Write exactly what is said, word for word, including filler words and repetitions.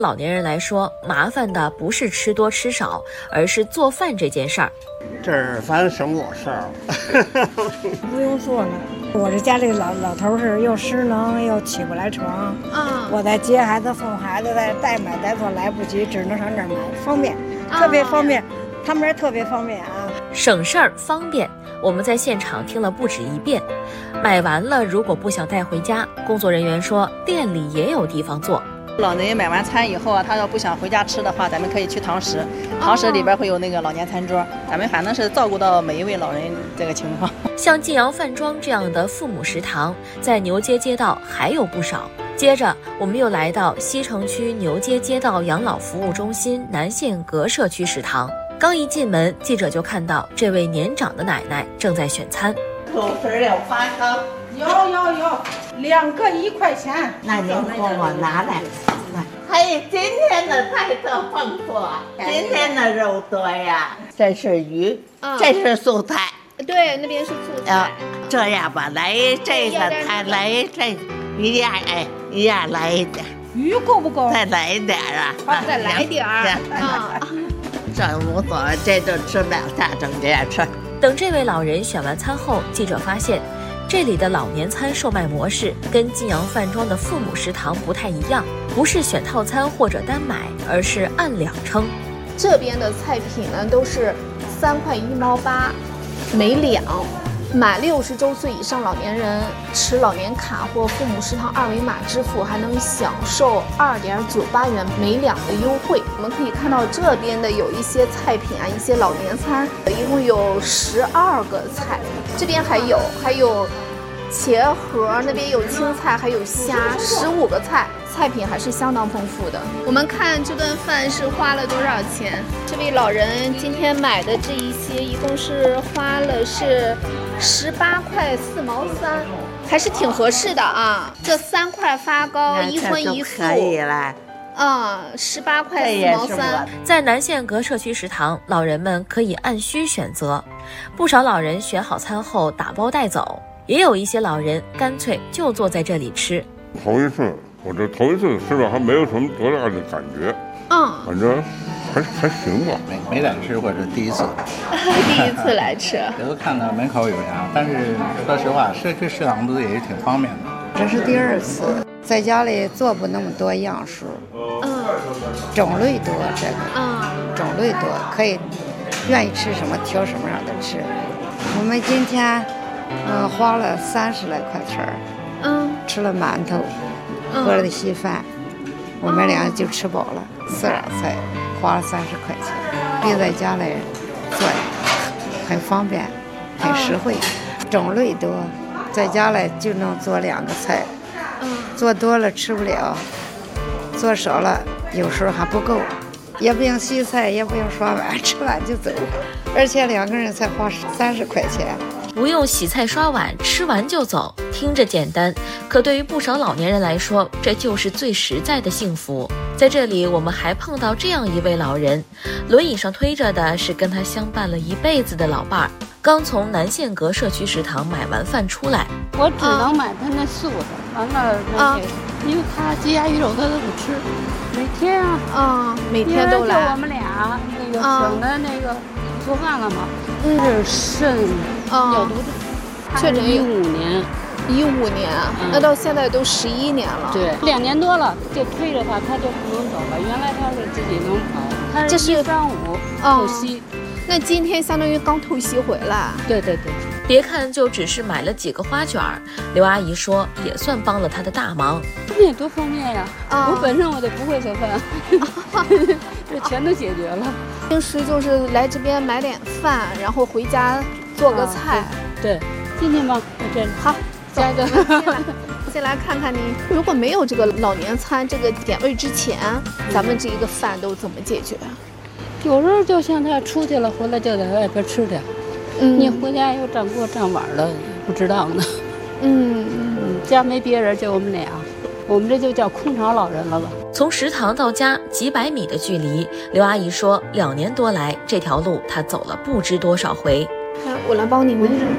老年人来说，麻烦的不是吃多吃少，而是做饭这件事儿。 这是咱省我事儿。 不用说了，我这家里老老头是又失能又起不来床，嗯，我在接孩子送孩子，在代买代做来不及，只能上这儿买，方便，特别方便，他们这儿特别方便啊， 省事儿方便。我们在现场听了不止一遍。买完了，如果不想带回家，工作人员说店里也有地方做。 老年人买完餐以后啊，他要不想回家吃的话，咱们可以去堂食，堂食里边会有那个老年餐桌，咱们反正是照顾到每一位老人这个情况。 像晋阳饭庄这样的父母食堂，在牛街街道还有不少。接着，我们又来到西城区牛街街道养老服务中心南县阁社区食堂。刚一进门，记者就看到这位年长的奶奶正在选餐。 豆粉要发烧， 有有有，两个一块钱。 那您给我拿来。还有今天的菜色丰富，今天的肉多呀。这是鱼，嗯、这是素菜。 对，那边是素菜。 啊、这样吧，来这个菜，来这一样，哎，一样来一点。 鱼够不够？ 再来一点啊！ 啊再来点儿啊！ 这无所谓，这就吃两下，整这样吃。 等这位老人选完餐后，记者发现，这里的老年餐售卖模式跟晋阳饭庄的父母食堂不太一样，不是选套餐或者单买，而是按两称。 这边的菜品呢都是三块一毛八每两，满六十周岁以上老年人持老年卡或父母食堂二维码支付，还能享受二点九八元每两的优惠。我们可以看到这边的有一些菜品啊，一些老年餐，一共有十二个菜。这边还有还有茄盒，那边有青菜，还有虾，十五个菜，菜品还是相当丰富的。我们看这顿饭是花了多少钱？这位老人今天买的这一些，一共是花了是十八块四毛三，还是挺合适的啊。这三块发糕，一荤一素， 可以了。 啊，十八块四毛三。 在南县阁社区食堂，老人们可以按需选择，不少老人选好餐后打包带走，也有一些老人干脆就坐在这里吃。 头一次，我这头一次吃了还没有什么多大的感觉，嗯，反正还还行吧。 没没来吃过，这第一次， 第一次来吃。 也都看到门口有呀，但是说实话，社区食堂都也是挺方便的。 这是第二次，在家里做不那么多样数，嗯，种类多，这个，嗯，种类多，可以愿意吃什么挑什么样的吃。我们今天，嗯，花了三十来块钱儿，嗯，吃了馒头，喝了稀饭，我们俩就吃饱了，四两菜，花了三十块钱，比在家里做很方便，很实惠，种类多。在家里就能做两个菜，做多了吃不了，做少了有时候还不够，也不用洗菜，也不用刷碗，吃完就走，而且两个人才花三十块钱。 不用洗菜刷碗，吃完就走，听着简单，可对于不少老年人来说，这就是最实在的幸福。在这里，我们还碰到这样一位老人，轮椅上推着的是跟他相伴了一辈子的老伴儿，刚从南县阁社区食堂买完饭出来。 我只能买他那素的，完了那个，因为他鸡鸭鱼肉他都不吃，每天啊， 啊，每天都来。 就我们俩那个省的那个做饭了嘛，是肾尿毒症， 确诊一五年。 一五年，嗯、那到现在都十一年了。 对，两年多了，就推着他，他就不能走了。原来他是自己能跑，他是一三五透析、哦。 那今天相当于刚透析回来。 对对对。 别看就只是买了几个花卷儿，刘阿姨说也算帮了她的大忙。 那多方便呀！哦、我本身我就不会做饭，这全都解决了。 平时就是来这边买点饭，然后回家做个菜。 啊、对，对今天吧，在这里好。下一个，先来看看你，如果没有这个老年餐这个点位之前，咱们这一个饭都怎么解决？ 有时候就像他出去了，回来就在外边吃点。嗯，你回家又占锅占碗了，不知道呢。嗯嗯，家没别人，就我们俩，我们这就叫空巢老人了吧？ 从食堂到家几百米的距离，刘阿姨说，两年多来这条路她走了不知多少回。 我来帮你们。